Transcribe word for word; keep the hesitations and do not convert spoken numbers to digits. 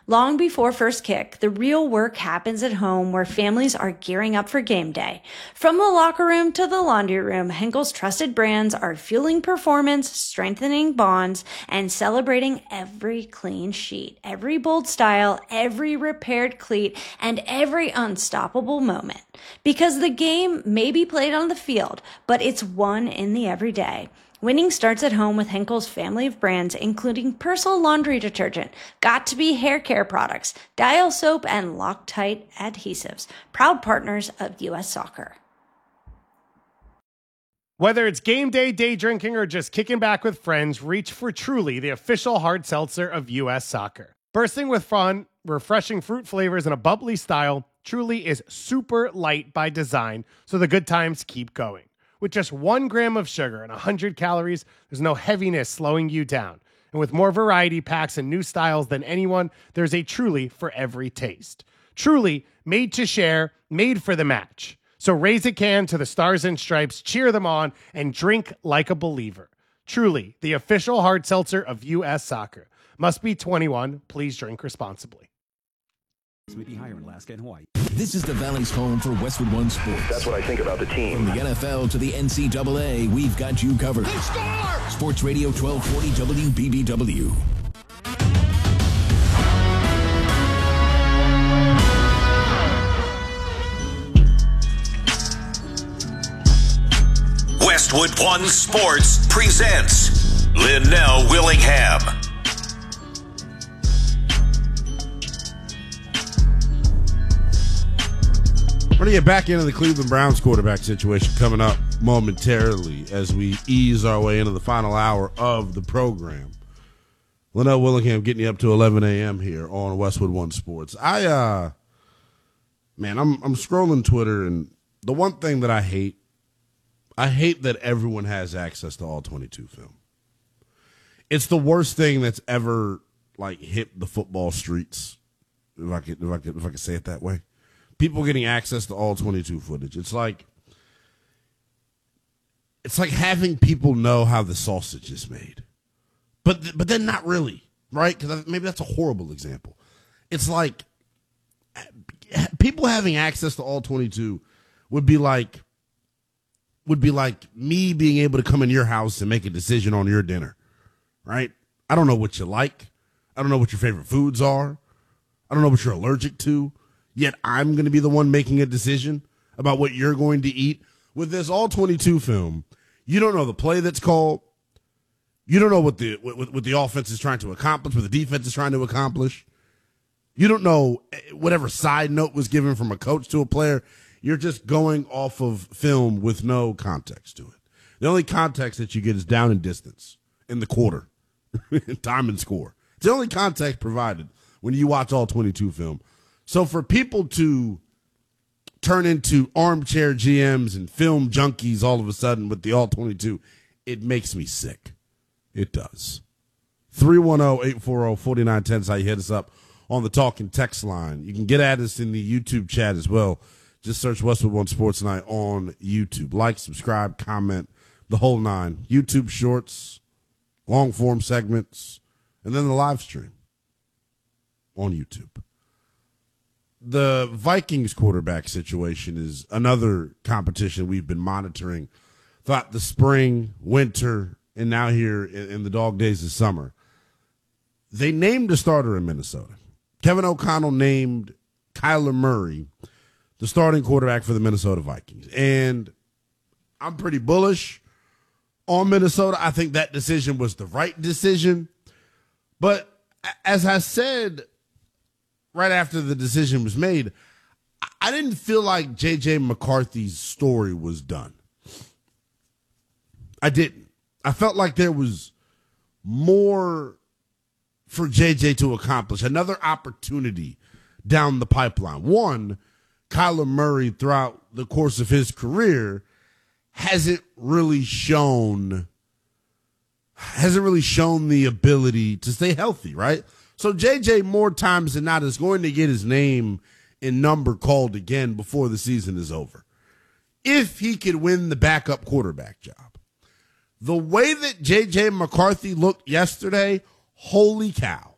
Long before first kick, the real work happens at home where families are gearing up for game day. From the locker room to the laundry room, Henkel's trusted brands are fueling performance, strengthening bonds, and celebrating every clean sheet, every bold style, every repaired cleat, and every unstoppable moment. Because the game may be played on the field, but it's won in the everyday. Winning starts at home with Henkel's family of brands, including Persil laundry detergent, Got2b hair care products, Dial soap, and Loctite adhesives, proud partners of U S Soccer. Whether it's game day, day drinking, or just kicking back with friends, reach for Truly, the official hard seltzer of U S Soccer. Bursting with fun, refreshing fruit flavors, and a bubbly style, Truly is super light by design, so the good times keep going. With just one gram of sugar and one hundred calories, there's no heaviness slowing you down. And with more variety packs and new styles than anyone, there's a Truly for every taste. Truly, made to share, made for the match. So raise a can to the Stars and Stripes, cheer them on, and drink like a believer. Truly, the official hard seltzer of U S Soccer. Must be twenty-one. Please drink responsibly. May be higher in Alaska and Hawaii. This is the Valley's home for Westwood One Sports. That's what I think about the team. From the N F L to the N C double A, we've got you covered. They score! Sports Radio twelve forty W B B W. Westwood One Sports presents Linnell Willingham. We're going to get back into the Cleveland Browns quarterback situation coming up momentarily as we ease our way into the final hour of the program. Linnell Willingham getting you up to eleven a.m. here on Westwood One Sports. I, uh, man, I'm I'm scrolling Twitter, and the one thing that I hate, I hate that everyone has access to all twenty-two film. It's the worst thing that's ever, like, hit the football streets, if I could, if I could, if I could say it that way. People getting access to all twenty-two footage. It's like it's like having people know how the sausage is made, but but then not really, right? Because maybe that's a horrible example. It's like people having access to all twenty-two would be like would be like me being able to come in your house and make a decision on your dinner, right? I don't know what you like. I don't know what your favorite foods are. I don't know what you're allergic to. Yet I'm going to be the one making a decision about what you're going to eat. With this all twenty-two film, you don't know the play that's called. You don't know what the what, what the offense is trying to accomplish, what the defense is trying to accomplish. You don't know whatever side note was given from a coach to a player. You're just going off of film with no context to it. The only context that you get is down and distance in the quarter, time and score. It's the only context provided when you watch all twenty-two film. So for people to turn into armchair G Ms and film junkies all of a sudden with the all twenty-two, it makes me sick. It does. three one zero, eight four zero, four nine one zero is how you hit us up on the talking text line. You can get at us in the YouTube chat as well. Just search Westwood One Sports Night on YouTube. Like, subscribe, comment, the whole nine. YouTube shorts, long form segments, and then the live stream on YouTube. The Vikings quarterback situation is another competition we've been monitoring throughout the spring, winter, and now here in, in the dog days of summer. They named a starter in Minnesota. Kevin O'Connell named Kyler Murray the starting quarterback for the Minnesota Vikings. And I'm pretty bullish on Minnesota. I think that decision was the right decision. But as I said right after the decision was made, I didn't feel like J J McCarthy's story was done. I didn't. I felt like there was more for J J to accomplish, another opportunity down the pipeline. One, Kyler Murray throughout the course of his career hasn't really shown hasn't really shown the ability to stay healthy, right? So J J, more times than not, is going to get his name and number called again before the season is over, if he could win the backup quarterback job. The way that J J McCarthy looked yesterday, holy cow.